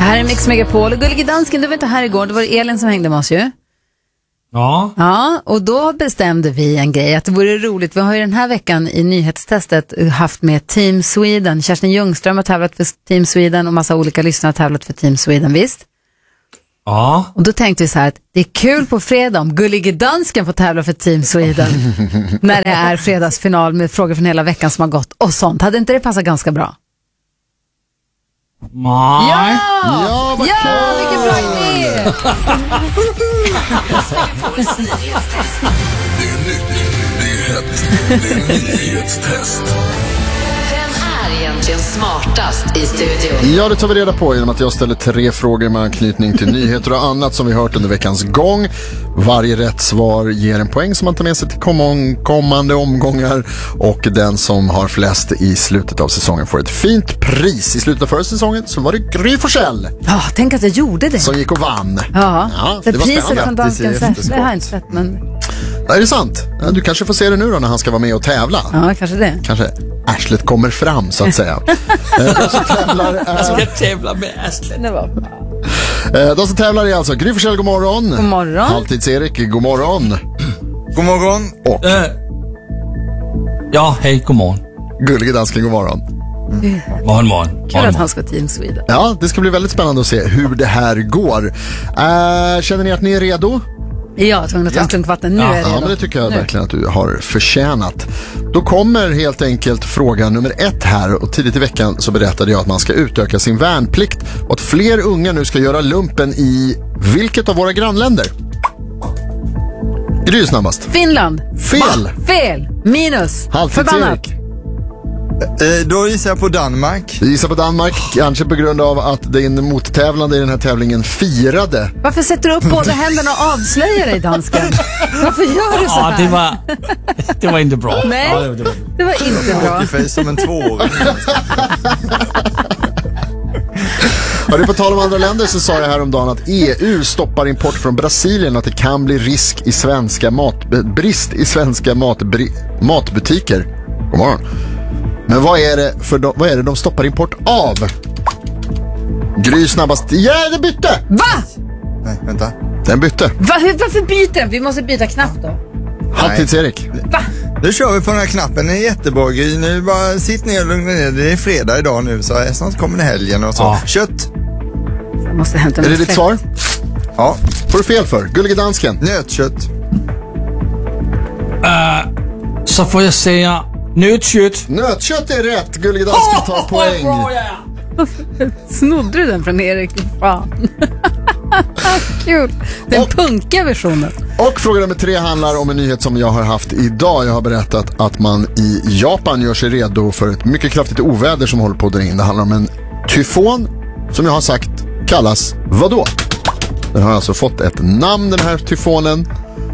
Här är Mix Megapol. Gullige dansken, du var inte här igår. Det var Elin som hängde med oss ju. Ja. Ja, och då bestämde vi en grej. Att det vore roligt. Vi har ju den här veckan i nyhetstestet haft med Team Sweden. Kerstin Ljungström har tävlat för Team Sweden och massa olika lyssnare har tävlat för Team Sweden, visst? Ja. Och då tänkte vi så här att det är kul på fredag om Gullige dansken får tävla för Team Sweden. När det är fredagsfinal med frågor från hela veckan som har gått och sånt. Hade inte det passat ganska bra? Nej. Ja, vilken bra idé! Det är nytt, det är hett, det är nyhetstest. Vem är egentligen smartast i studion? Ja, det tar vi reda på genom att jag ställer 3 frågor med anknytning till nyheter och annat som vi hört under veckans gång. Varje rätt svar ger en poäng som man tar med sig till kommande omgångar, och den som har flest i slutet av säsongen får ett fint pris. I slutet av förra säsongen så var det Gry Forssell Ja, tänk att jag gjorde det. som gick och vann. Ja, det var priset spännande. från danskens det har jag inte sett, men Är det sant? Ja, du kanske får se det nu då när han ska vara med och tävla. ja, kanske det. Kanske arslet kommer fram så att säga. De som tävlar Jag tävlar med Aslan. Det var de som tävlar är alltså Gry Forssell, god morgon. God morgon. Halvtids-Erik, god morgon. God morgon. Och Ja, hej, god morgon. Gullige dansken, god morgon. Morgon. Kul att han ska Team Sweden. Ja, det ska bli väldigt spännande att se hur det här går. Känner ni att ni är redo? Jag tvungen att ta en klunk vatten. Nu är det Ja, men det tycker jag verkligen att du har förtjänat. Då kommer helt enkelt fråga nummer 1 här. Och tidigt i veckan så berättade jag att man ska utöka sin värnplikt och att fler unga nu ska göra lumpen i vilket av våra grannländer? Är du snabbast? Finland. Fel! Fel. Minus. Förbannat. Halvtids-Erik. Då gissar jag på Danmark. Du gissar på Danmark, kanske på grund av att din mottävlande i den här tävlingen firade. Varför sätter du upp båda händerna och avslöjar dig, dansken? Varför gör du så Ja, här? det var inte bra. Nej, Ja, det var inte bra. Hockeyface som en 2-åring. Ja, det är på tal om andra länder så sa jag häromdagen att EU stoppar import från Brasilien och att det kan bli brist i svenska matbutiker. God morgon. Men vad är det de stoppar import av? Gry snabbast. Ja, det bytte! Va? Nej, vänta. Den bytte. Varför byter den? Vi måste byta knapp då. Halvtids-Erik. Va? Nu kör vi på den här knappen. Den är jättebra, Gry. Nu bara sitt ner och lugna ner. Det är fredag idag nu, så snart kommer det helgen och så. Ja. Kött. Jag måste hämta Är det min ditt fläkt. svar? Ja. Får du fel för? Gullige dansken. Nötkött. Så får jag säga nötkött. Nötkött är rätt. Gullige dansken tar poäng. Snodde du den från Erik? Fan. Kul. Den punkiga versionen. Och fråga nummer 3 handlar om en nyhet som jag har haft idag. Jag har berättat att man i Japan gör sig redo för ett mycket kraftigt oväder som håller på att dra in. Det handlar om en tyfon som jag har sagt kallas vadå? Den har alltså fått ett namn, den här tyfonen.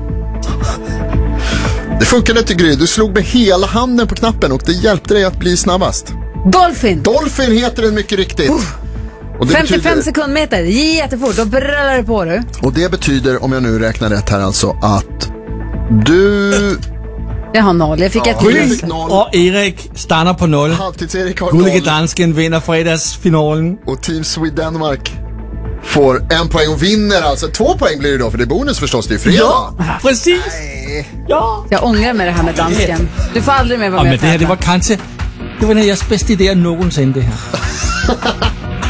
Det funkade inte, Gry. Du slog med hela handen på knappen och det hjälpte dig att bli snabbast. Dolphin. Dolphin heter den mycket riktigt. Och det 55 sekundmeter. Jättefort. Då brallar det på du. Och det betyder, om jag nu räknar rätt här alltså, att du... Jag har 0. Jag fick ett Gry minus. fick 0. Och Erik stannar på 0. Halvtids-Erik har Gullige 0. dansken vinner fredagsfinalen. Och Team Sweden Danmark får 1 poäng och vinner alltså. 2 poäng blir det då, för det är bonus förstås, det är fredag. Ja, precis. Ja. Jag ångrar mig det här med dansken. Du får aldrig mer vara Ja, med men det här, det var kanske... Det var den bästa idé någonsin, det här.